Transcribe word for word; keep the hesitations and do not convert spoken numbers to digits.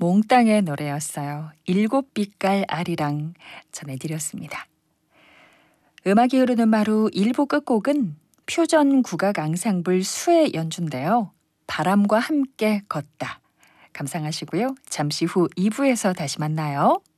몽땅의 노래였어요. 일곱 빛깔 아리랑 전해드렸습니다. 음악이 흐르는 마루 일 부 끝곡은 퓨전 국악 앙상블 수의 연주인데요. 바람과 함께 걷다. 감상하시고요. 잠시 후 이 부에서 다시 만나요.